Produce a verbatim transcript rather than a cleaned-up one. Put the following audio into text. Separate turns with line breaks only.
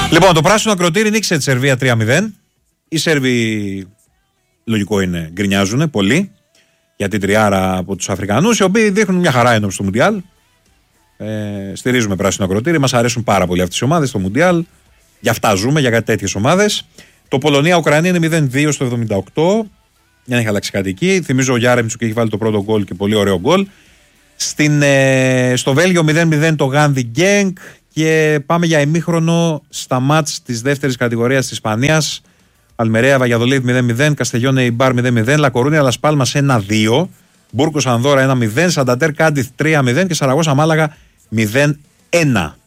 Λοιπόν, το πράσινο ακροτήρι νίκησε τη Σερβία τρία μηδέν. Οι Σέρβοι, λογικό είναι, γκρινιάζουν πολύ για την τριάρα από τους Αφρικανούς, οι οποίοι δείχνουν μια χαρά ένωψη στο Μουντιάλ. Ε, στηρίζουμε πράσινο ακροτήρι, μας αρέσουν πάρα πολύ αυτές οι ομάδες στο Μουντιάλ. Γι' αυτά ζούμε, για κάτι τέτοιες ομάδες. Το Πολωνία-Ουκρανία είναι μηδέν δύο στο εβδομήντα οκτώ. Δεν έχει αλλάξει κάτι εκεί. Θυμίζω ο Γιάρεμτσουκ έχει βάλει το πρώτο γκολ και πολύ ωραίο γκολ. Στην, ε, στο Βέλγιο μηδέν μηδέν το Γάνδι Γκένκ. Και πάμε για ημίχρονο στα μάτς της δεύτερης κατηγορίας της Ισπανίας. Αλμερέα Βαγιαδολίδ μηδέν μηδέν, Καστελιόν Ιμπάρ μηδέν μηδέν, Λακορούνια Λας Πάλμας ένα δύο, Μπούρκος Ανδόρα ένα μηδέν, Σανταντέρ Κάντιθ τρία μηδέν και Σαραγώσα Μάλαγα μηδέν ένα.